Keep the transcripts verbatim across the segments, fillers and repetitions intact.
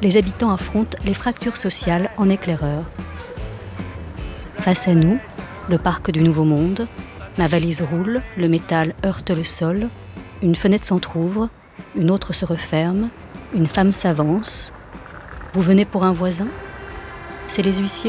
les habitants affrontent les fractures sociales en éclaireur. Face à nous, le parc du Nouveau Monde, ma valise roule, le métal heurte le sol, une fenêtre s'entr'ouvre, une autre se referme, une femme s'avance. Vous venez pour un voisin ? C'est les huissiers ?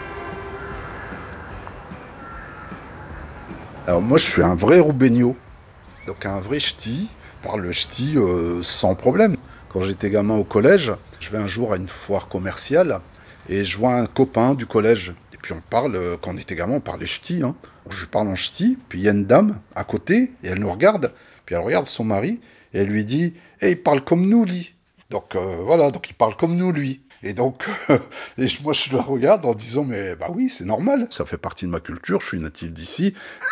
Alors moi je suis un vrai Roubaigno, donc un vrai ch'ti, je parle le ch'ti euh, sans problème. Quand j'étais gamin au collège, je vais un jour à une foire commerciale et je vois un copain du collège. Et puis on parle, quand on était gamin, on parlait ch'ti. Hein. Je parle en ch'ti, puis il y a une dame à côté et elle nous regarde. Puis elle regarde son mari et elle lui dit « Eh, il parle comme nous, lui !» Donc euh, voilà, donc il parle comme nous, lui. Et donc, euh, et moi je la regarde en disant « Mais bah oui, c'est normal, ça fait partie de ma culture, je suis natif d'ici. »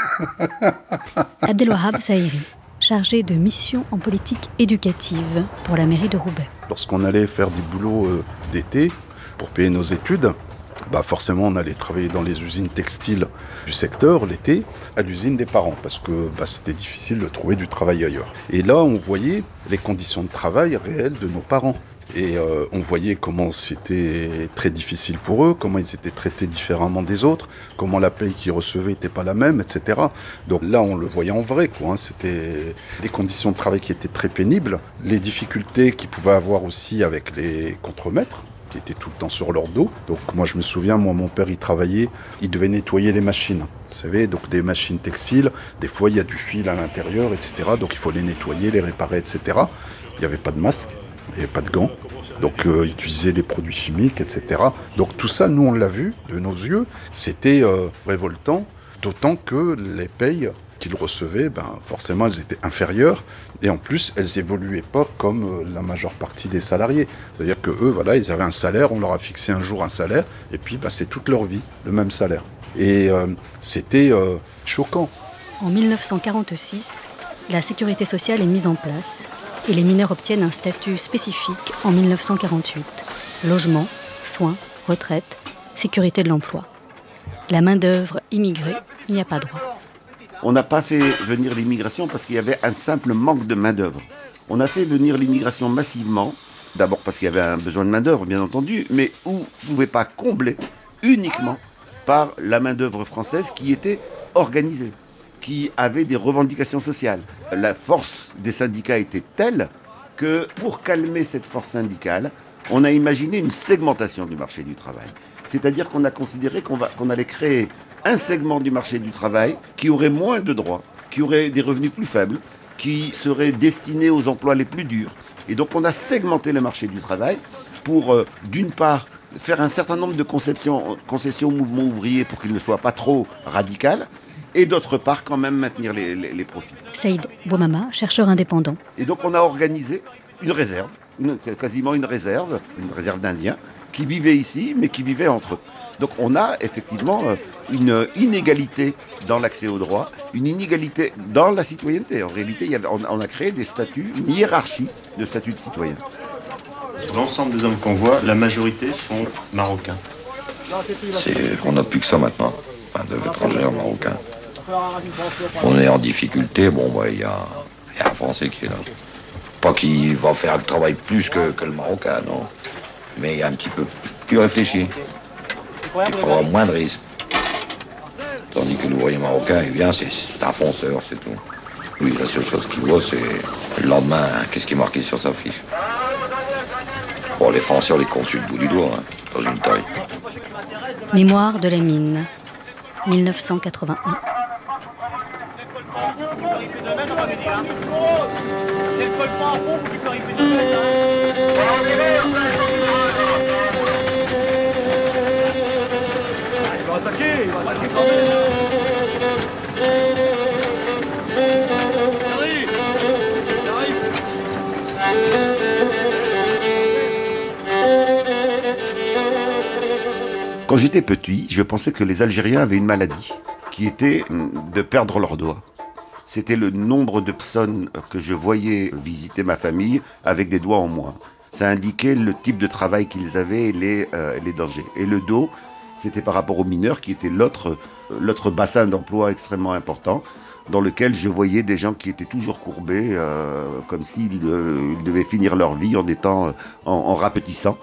Abdelwahab Zahiri, chargé de mission en politique éducative pour la mairie de Roubaix. Lorsqu'on allait faire du boulot euh, d'été pour payer nos études, bah forcément on allait travailler dans les usines textiles du secteur l'été, à l'usine des parents, parce que bah, c'était difficile de trouver du travail ailleurs. Et là on voyait les conditions de travail réelles de nos parents. Et euh, on voyait comment c'était très difficile pour eux, comment ils étaient traités différemment des autres, comment la paye qu'ils recevaient n'était pas la même, et cetera. Donc là, on le voyait en vrai, quoi. Hein. C'était des conditions de travail qui étaient très pénibles, les difficultés qu'ils pouvaient avoir aussi avec les contremaîtres, qui étaient tout le temps sur leur dos. Donc moi, je me souviens, moi, mon père, il travaillait, il devait nettoyer les machines. Vous savez, donc des machines textiles, des fois, il y a du fil à l'intérieur, et cetera. Donc il faut les nettoyer, les réparer, et cetera. Il n'y avait pas de masque. Il n'y avait pas de gants, donc euh, utiliser des produits chimiques, et cetera. Donc tout ça, nous on l'a vu de nos yeux, c'était euh, révoltant, d'autant que les payes qu'ils recevaient, ben, forcément elles étaient inférieures, et en plus elles évoluaient pas comme euh, la majeure partie des salariés. C'est-à-dire que eux, voilà, ils avaient un salaire, on leur a fixé un jour un salaire, et puis ben, c'est toute leur vie, le même salaire. Et euh, c'était euh, choquant. En dix-neuf cent quarante-six, la sécurité sociale est mise en place, et les mineurs obtiennent un statut spécifique en dix-neuf cent quarante-huit. Logement, soins, retraite, sécurité de l'emploi. La main-d'œuvre immigrée n'y a pas droit. On n'a pas fait venir l'immigration parce qu'il y avait un simple manque de main-d'œuvre. On a fait venir l'immigration massivement, d'abord parce qu'il y avait un besoin de main-d'œuvre, bien entendu, mais où on ne pouvait pas combler uniquement par la main-d'œuvre française qui était organisée, qui avait des revendications sociales. La force des syndicats était telle que pour calmer cette force syndicale, on a imaginé une segmentation du marché du travail. C'est-à-dire qu'on a considéré qu'on, va, qu'on allait créer un segment du marché du travail qui aurait moins de droits, qui aurait des revenus plus faibles, qui serait destiné aux emplois les plus durs. Et donc on a segmenté le marché du travail pour, euh, d'une part, faire un certain nombre de conceptions, concessions au mouvement ouvrier pour qu'il ne soit pas trop radical, et d'autre part, quand même, maintenir les, les, les profits. Saïd Bouamama, chercheur indépendant. Et donc, on a organisé une réserve, une, quasiment une réserve, une réserve d'Indiens, qui vivaient ici, mais qui vivaient entre eux. Donc, on a effectivement une inégalité dans l'accès aux droits, une inégalité dans la citoyenneté. En réalité, il y avait, on, on a créé des statuts, une hiérarchie de statuts de citoyens. Sur l'ensemble des hommes qu'on voit, la majorité sont marocains. C'est, on n'a plus que ça maintenant, main d'œuvre étrangère marocain. On est en difficulté, bon, bah, il y a, y a un Français qui est là. Pas qu'il va faire le travail plus que, que le Marocain, non. Mais il est un petit peu plus réfléchi. Il prendra moins de risques. Tandis que l'ouvrier marocain, il vient, c'est, c'est un fonceur, c'est tout. Lui, la seule chose qu'il voit, c'est le lendemain, hein, qu'est-ce qui est marqué sur sa fiche. Bon, les Français, on les compte sur le bout du doigt, hein, dans une taille. Mémoire de la mine, dix-neuf cent quatre-vingt-un. Il va attaquer, il va attaquer quand même. Il arrive, il arrive. Quand j'étais petit, je pensais que les Algériens avaient une maladie, qui était de perdre leurs doigts. C'était le nombre de personnes que je voyais visiter ma famille avec des doigts en moins. Ça indiquait le type de travail qu'ils avaient et les, euh, les dangers. Et le dos, c'était par rapport aux mineurs, qui était l'autre, l'autre bassin d'emploi extrêmement important, dans lequel je voyais des gens qui étaient toujours courbés, euh, comme s'ils euh, ils devaient finir leur vie en étant, en, en rapetissant.